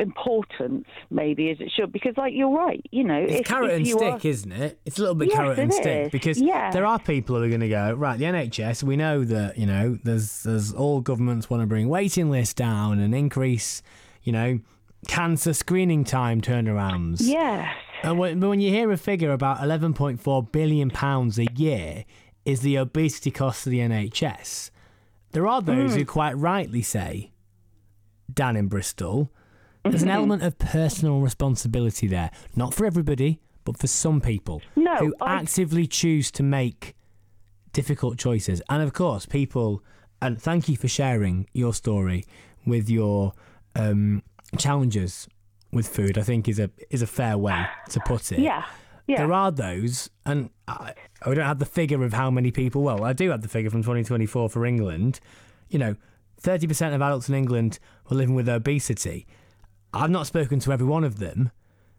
importance maybe as it should, because like you're right, it's carrot and stick, isn't it? It's a little bit carrot and stick, because there are people who are going to go, right, the NHS, we know that, there's all governments want to bring waiting lists down and increase, cancer screening time turnarounds. Yes. And when you hear a figure about £11.4 billion a year is the obesity cost of the NHS, there are those who quite rightly say, Dan in Bristol, there's an element of personal responsibility there. Not for everybody, but for some people who actively choose to make difficult choices. And of course, people, and thank you for sharing your story with your challenges with food, I think is a fair way to put it. Yeah. There are those, and I don't have the figure of how many people, well, I do have the figure from 2024 for England. 30% of adults in England were living with obesity. I've not spoken to every one of them,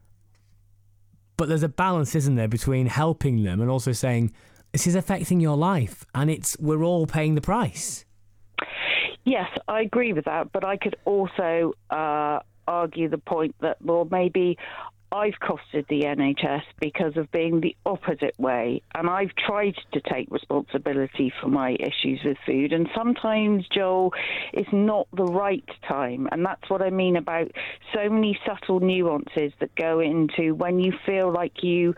but there's a balance, isn't there, between helping them and also saying, this is affecting your life, and we're all paying the price. Yes, I agree with that, but I could also argue the point that, well, maybe I've costed the NHS because of being the opposite way, and I've tried to take responsibility for my issues with food, and sometimes, Joel, it's not the right time, and that's what I mean about so many subtle nuances that go into when you feel like you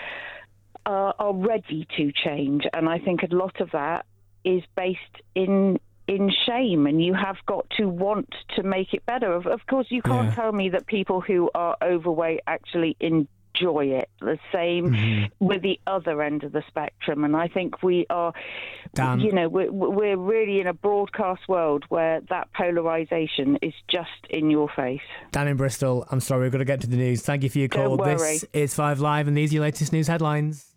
are ready to change, and I think a lot of that is based in shame, and you have got to want to make it better. Of course, you can't tell me that people who are overweight actually enjoy it. The same with the other end of the spectrum, and I think we are, Dan, we're really in a broadcast world where that polarisation is just in your face. Dan in Bristol, I'm sorry, we've got to get to the news. Thank you for your call. Don't worry. This is 5 Live, and these are your latest news headlines.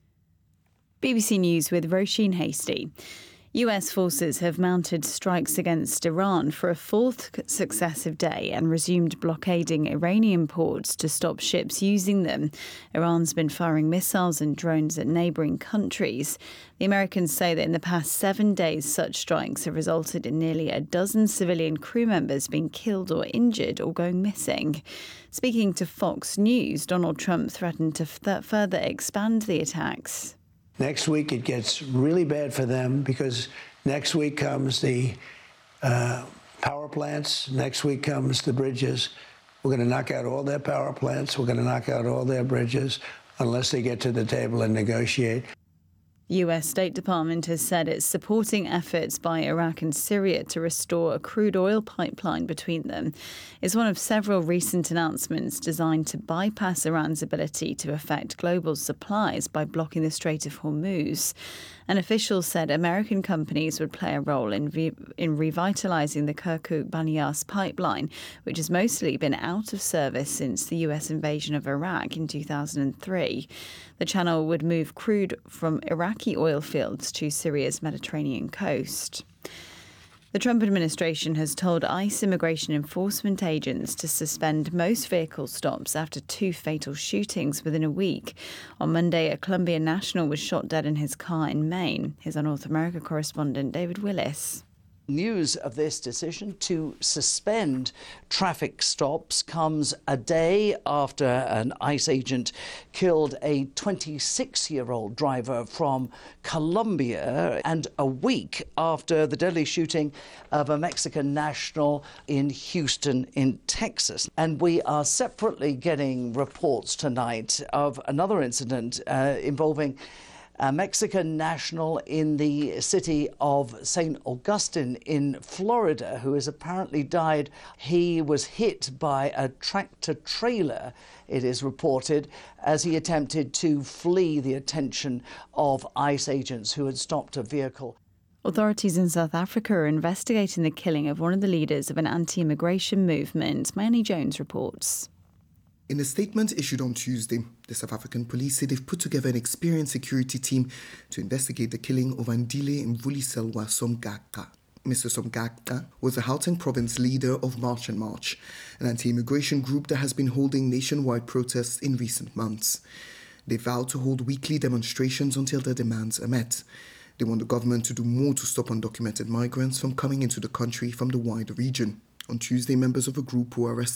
BBC News with Roisin Hasty. US forces have mounted strikes against Iran for a fourth successive day and resumed blockading Iranian ports to stop ships using them. Iran's been firing missiles and drones at neighbouring countries. The Americans say that in the past 7 days, such strikes have resulted in nearly a dozen civilian crew members being killed or injured or going missing. Speaking to Fox News, Donald Trump threatened to further expand the attacks. Next week, it gets really bad for them because next week comes the power plants. Next week comes the bridges. We're going to knock out all their power plants. We're going to knock out all their bridges unless they get to the table and negotiate. US State Department has said it's supporting efforts by Iraq and Syria to restore a crude oil pipeline between them. It's one of several recent announcements designed to bypass Iran's ability to affect global supplies by blocking the Strait of Hormuz. An official said American companies would play a role in revitalising the Kirkuk-Banyas pipeline, which has mostly been out of service since the US invasion of Iraq in 2003. The channel would move crude from Iraqi oil fields to Syria's Mediterranean coast. The Trump administration has told ICE immigration enforcement agents to suspend most vehicle stops after 2 fatal shootings within a week. On Monday, a Colombian national was shot dead in his car in Maine. Here's our North America correspondent, David Willis. News of this decision to suspend traffic stops comes a day after an ICE agent killed a 26-year-old driver from Colombia and a week after the deadly shooting of a Mexican national in Houston in Texas. And we are separately getting reports tonight of another incident involving a Mexican national in the city of St. Augustine in Florida who has apparently died. He was hit by a tractor-trailer, it is reported, as he attempted to flee the attention of ICE agents who had stopped a vehicle. Authorities in South Africa are investigating the killing of one of the leaders of an anti-immigration movement. Manny Jones reports. In a statement issued on Tuesday, the South African police say they've put together an experienced security team to investigate the killing of Andile Mvuliselwa Somgaka. Mr. Somgaka was the Gauteng province leader of March and March, an anti-immigration group that has been holding nationwide protests in recent months. They vowed to hold weekly demonstrations until their demands are met. They want the government to do more to stop undocumented migrants from coming into the country from the wider region. On Tuesday, members of a group who were arrested